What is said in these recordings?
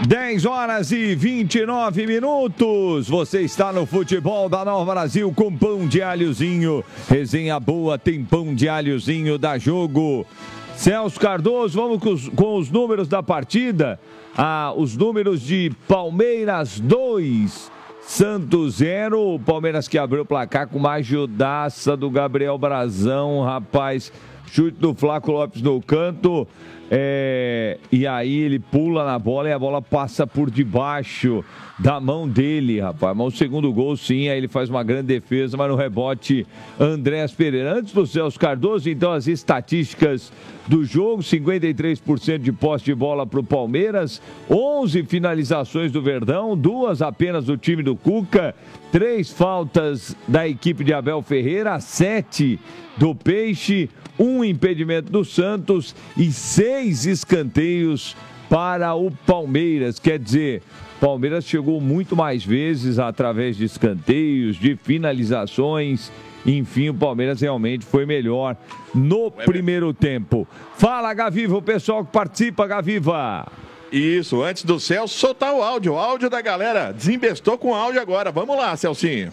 10 horas e 29 minutos. Você está no Futebol da Nova Brasil com pão de alhozinho. Resenha boa, tem pão de alhozinho da Jogo. Celso Cardoso, vamos com os números da partida. Os números de Palmeiras 2, Santos 0. O Palmeiras que abriu o placar com uma ajudaça do Gabriel Brazão, rapaz. Chute do Flaco Lopes no canto. E aí ele pula na bola e a bola passa por debaixo da mão dele, rapaz. Mas o segundo gol, sim, aí ele faz uma grande defesa, mas no rebote, Andrés Pereira. Antes do Celso Cardoso, então, as estatísticas do jogo: 53% de posse de bola para o Palmeiras, 11 finalizações do Verdão, 2 apenas do time do Cuca, 3 faltas da equipe de Abel Ferreira, 7 do Peixe, 1 impedimento do Santos e 6 escanteios para o Palmeiras. Quer dizer, Palmeiras chegou muito mais vezes através de escanteios, de finalizações. Enfim, o Palmeiras realmente foi melhor no primeiro tempo. Fala, Gaviva, o pessoal que participa, Gaviva. Isso, antes do Celso soltar o áudio da galera. Desembestou com o áudio agora. Vamos lá, Celcinho.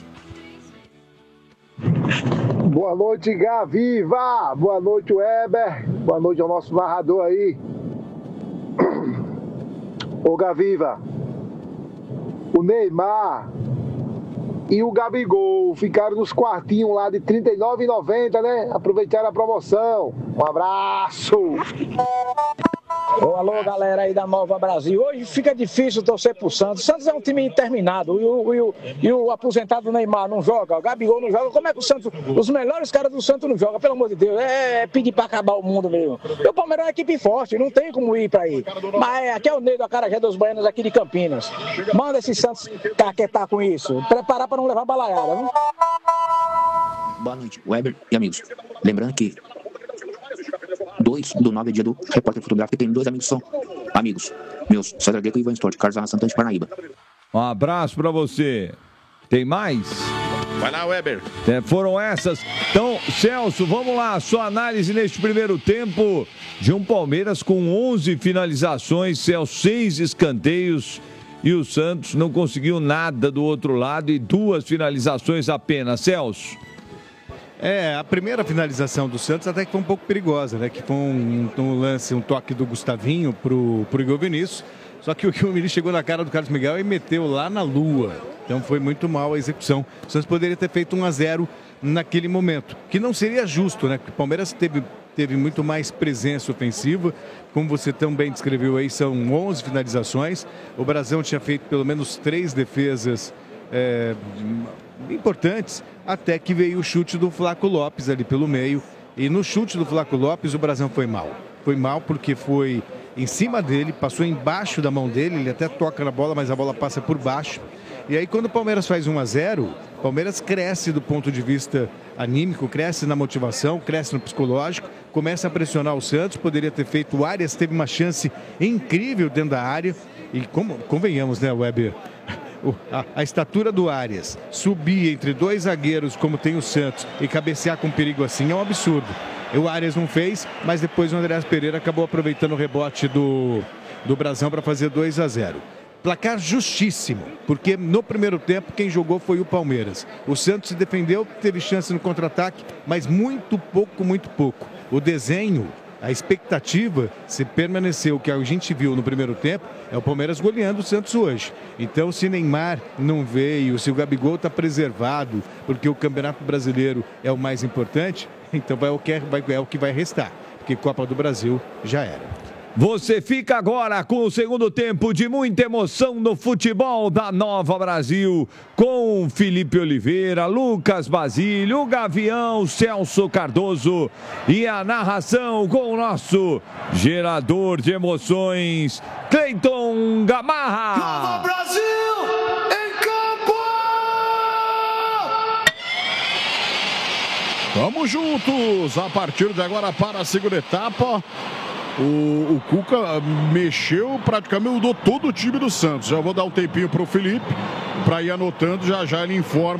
Boa noite, Gaviva. Boa noite, Weber. Boa noite ao nosso narrador aí. Ô, Gaviva, o Neymar e o Gabigol ficaram nos quartinhos lá de R$ 39,90, né? Aproveitaram a promoção. Um abraço. Alô, galera aí da Nova Brasil. Hoje fica difícil torcer pro Santos. O Santos é um time interminado. E o aposentado Neymar não joga, o Gabigol não joga. Como é que o Santos, os melhores caras do Santos não jogam? Pelo amor de Deus, é pedir pra acabar o mundo mesmo. E o Palmeiras é uma equipe forte, não tem como ir pra aí. Mas aqui é o Nego Acarajé dos Baianos aqui de Campinas. Manda esse Santos caquetar com isso. Preparar pra não levar balaiada, viu? Boa noite, Weber e amigos. Lembrando que 2/9 é dia do repórter fotográfico e tem 2 amigos que são amigos meus, César Greco e Ivan Stort, Carlos Ana Santana de Parnaíba. Um abraço pra você. Tem mais? Vai lá, Weber. Foram essas. Então, Celso, vamos lá. Sua análise neste primeiro tempo de um Palmeiras com 11 finalizações, Celso, 6 escanteios, e o Santos não conseguiu nada do outro lado e 2 finalizações apenas. Celso. A primeira finalização do Santos até que foi um pouco perigosa, né? Que foi um lance, um toque do Gustavinho pro Igor Vinícius. Só que o Igor Vinícius chegou na cara do Carlos Miguel e meteu lá na lua. Então foi muito mal a execução. O Santos poderia ter feito 1-0 naquele momento, que não seria justo, né? Porque o Palmeiras teve muito mais presença ofensiva. Como você também descreveu aí, são 11 finalizações. O Brasão tinha feito pelo menos 3 defesas importantes, até que veio o chute do Flaco Lopes ali pelo meio. E no chute do Flaco Lopes o Brasão foi mal. Foi mal porque foi em cima dele, passou embaixo da mão dele, ele até toca na bola, mas a bola passa por baixo. E aí quando o Palmeiras faz 1-0, o Palmeiras cresce do ponto de vista anímico, cresce na motivação, cresce no psicológico, começa a pressionar o Santos. Poderia ter feito, o Arias teve uma chance incrível dentro da área. E convenhamos, né, Weber? A estatura do Arias, subir entre 2 zagueiros como tem o Santos e cabecear com perigo assim é um absurdo. O Arias não fez, mas depois o Andrés Pereira acabou aproveitando o rebote do Brasão para fazer 2-0. Placar justíssimo, porque no primeiro tempo quem jogou foi o Palmeiras. O Santos se defendeu, teve chance no contra-ataque, mas muito pouco. O desenho, a expectativa, se permaneceu o que a gente viu no primeiro tempo, é o Palmeiras goleando o Santos hoje. Então, se Neymar não veio, se o Gabigol está preservado, porque o Campeonato Brasileiro é o mais importante, então é o que vai restar, porque Copa do Brasil já era. Você fica agora com o segundo tempo de muita emoção no futebol da Nova Brasil, com Felipe Oliveira, Lucas Basílio, o Gavião, Celso Cardoso e a narração com o nosso gerador de emoções, Cleiton Gamarra. Nova Brasil em campo! Vamos juntos, a partir de agora para a segunda etapa. O Cuca mexeu, praticamente mudou todo o time do Santos. Já vou dar um tempinho para o Felipe, para ir anotando, já ele informa.